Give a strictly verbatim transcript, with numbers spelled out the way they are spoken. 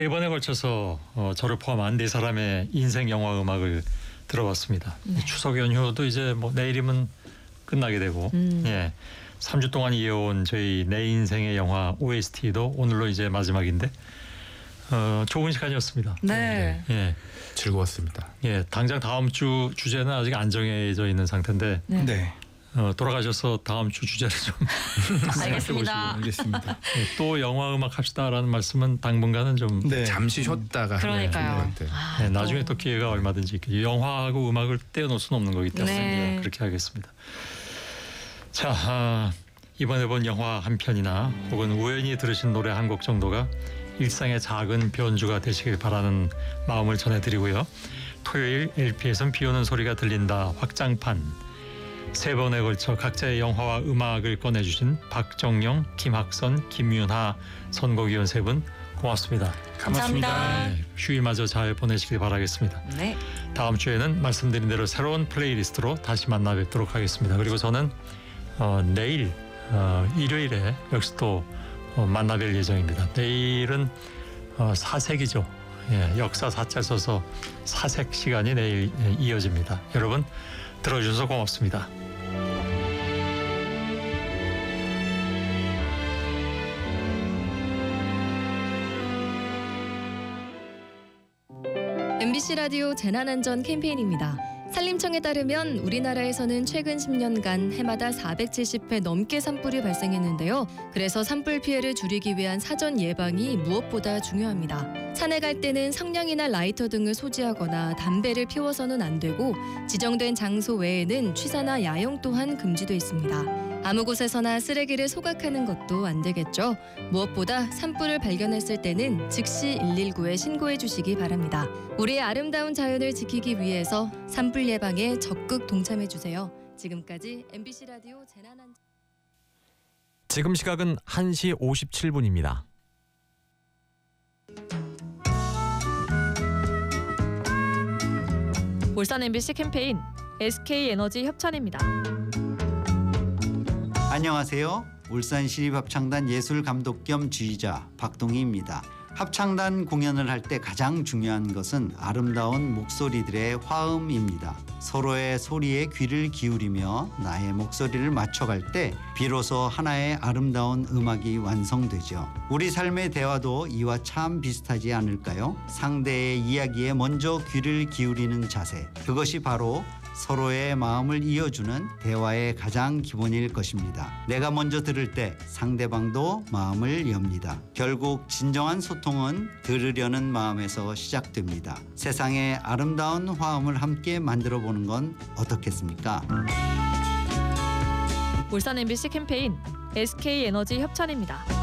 이번에 걸쳐서 어, 저를 포함한 네 사람의 인생 영화 음악을 들어봤습니다. 네. 추석 연휴도 이제 뭐 내일이면 끝나게 되고, 음. 예, 삼 주 동안 이어온 저희 내 인생의 영화 오에스티도 오늘로 이제 마지막인데 어, 좋은 시간이었습니다. 네. 예, 즐거웠습니다. 예, 당장 다음 주 주제는 아직 안 정해져 있는 상태인데 네. 네. 어, 돌아가셔서 다음 주 주제를 좀 알겠습니다. 알겠습니다. 예, 또 영화 음악 합시다라는 말씀은 당분간은 좀 네. 잠시 쉬었다가 그러니까요. 하는 것 같아요. 아, 네, 나중에 또 기회가 얼마든지 있겠죠. 영화하고 음악을 떼어놓을 수는 없는 거기 때문에 네. 예, 그렇게 하겠습니다. 자, 아, 이번에 본 영화 한 편이나 혹은 우연히 들으신 노래 한 곡 정도가 일상의 작은 변주가 되시길 바라는 마음을 전해드리고요. 토요일 엘피에선 비 오는 소리가 들린다 확장판 세 번에 걸쳐 각자의 영화와 음악을 꺼내주신 박정영, 김학선, 김윤하 선곡위원 세 분 고맙습니다. 감사합니다. 네, 휴일마저 잘 보내시길 바라겠습니다. 네. 다음 주에는 말씀드린 대로 새로운 플레이리스트로 다시 만나 뵙도록 하겠습니다. 그리고 저는 어, 내일 어, 일요일에 역시 또 어, 만나 뵐 예정입니다. 내일은 어, 사색이죠. 예, 역사 사자 써서 사색 시간이 내일 예, 이어집니다. 여러분 들어주셔서 고맙습니다. 엠비씨 라디오 재난안전 캠페인입니다. 산림청에 따르면 우리나라에서는 최근 십 년간 해마다 사백칠십 회 넘게 산불이 발생했는데요. 그래서 산불 피해를 줄이기 위한 사전 예방이 무엇보다 중요합니다. 산에 갈 때는 성냥이나 라이터 등을 소지하거나 담배를 피워서는 안 되고 지정된 장소 외에는 취사나 야영 또한 금지돼 있습니다. 아무 곳에서나 쓰레기를 소각하는 것도 안 되겠죠. 무엇보다 산불을 발견했을 때는 즉시 일일구에 신고해 주시기 바랍니다. 우리의 아름다운 자연을 지키기 위해서 산불 예방에 적극 동참해 주세요. 지금까지 엠비씨 라디오 재난안전 지금 시각은 한 시 오십칠 분입니다. 울산 엠비씨 캠페인 에스케이에너지 협찬입니다. 안녕하세요. 울산시립합창단 예술감독 겸 지휘자 박동희입니다. 합창단 공연을 할 때 가장 중요한 것은 아름다운 목소리들의 화음입니다. 서로의 소리에 귀를 기울이며 나의 목소리를 맞춰갈 때 비로소 하나의 아름다운 음악이 완성되죠. 우리 삶의 대화도 이와 참 비슷하지 않을까요? 상대의 이야기에 먼저 귀를 기울이는 자세, 그것이 바로 서로의 마음을 이어주는 대화의 가장 기본일 것입니다. 내가 먼저 들을 때 상대방도 마음을 엽니다. 결국 진정한 소통은 들으려는 마음에서 시작됩니다. 세상의 아름다운 화음을 함께 만들어 보는 건 어떻겠습니까? 울산 엠비씨 캠페인 에스케이에너지 협찬입니다.